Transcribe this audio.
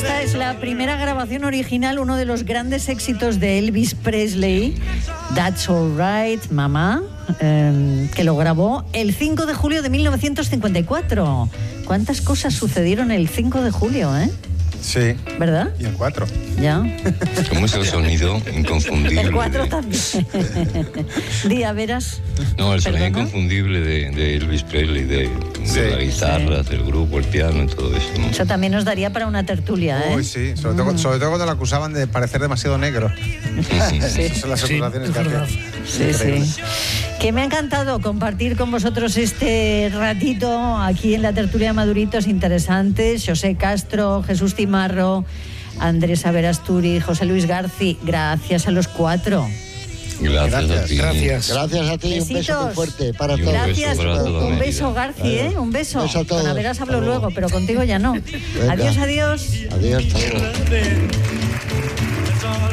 Esta es la primera grabación original, uno de los grandes éxitos de Elvis Presley, That's Alright, Mama, que lo grabó el 5 de julio de 1954. ¿Cuántas cosas sucedieron el 5 de julio, Sí. ¿Verdad? Y el 4. Ya. ¿Cómo es el sonido inconfundible? El 4 también. Día, verás. No, el sonido ¿Perdona? inconfundible de Elvis Presley, de la guitarra, del grupo, el piano y todo eso, ¿no? Eso también nos daría para una tertulia, ¿eh? Uy, sí. Sobre todo cuando lo acusaban de parecer demasiado negro. Esas son las acusaciones que hacía. Sí. Que me ha encantado compartir con vosotros este ratito aquí en la tertulia de Maduritos interesantes. José Castro, Jesús Timarro, Andrés Averasturi, José Luis Garci. Gracias a los cuatro. Gracias a ti. Gracias a ti. Besitos. Un beso muy fuerte para Y un todos. Gracias. beso para toda Un la beso, vida. Garci, Un beso. Beso a todos. Con Averas hablo luego, pero contigo ya no. Venga. Adiós, adiós. Adiós. Hasta luego.